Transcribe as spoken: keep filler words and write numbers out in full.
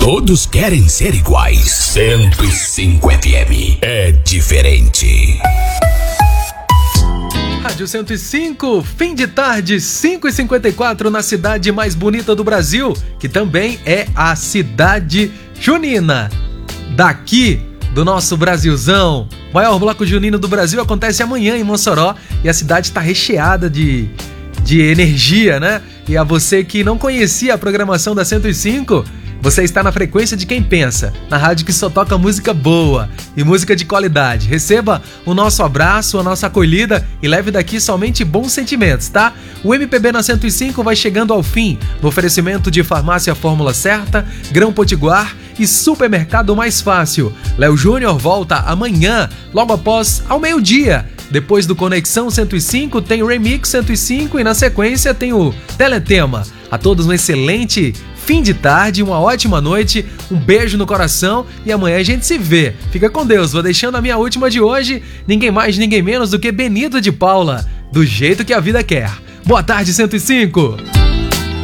Todos querem ser iguais. cento e cinco F M é diferente. Rádio cento e cinco, fim de tarde, cinco e cinquenta e quatro, na cidade mais bonita do Brasil, que também é a cidade junina. Daqui do nosso Brasilzão, o maior bloco junino do Brasil acontece amanhã em Mossoró e a cidade está recheada de, de energia, né? E a você que não conhecia a programação da cento e cinco, você está na frequência de quem pensa, na rádio que só toca música boa e música de qualidade. Receba o nosso abraço, a nossa acolhida e leve daqui somente bons sentimentos, tá? O M P B na cento e cinco vai chegando ao fim, no oferecimento de Farmácia Fórmula Certa, Grão Potiguar e Supermercado Mais Fácil. Léo Júnior volta amanhã, logo após, ao meio-dia. Depois do Conexão cento e cinco, tem o Remix cento e cinco e na sequência tem o Teletema. A todos um excelente fim de tarde, uma ótima noite, um beijo no coração e amanhã a gente se vê. Fica com Deus, vou deixando a minha última de hoje, ninguém mais, ninguém menos do que Benito de Paula, do jeito que a vida quer. Boa tarde, cento e cinco!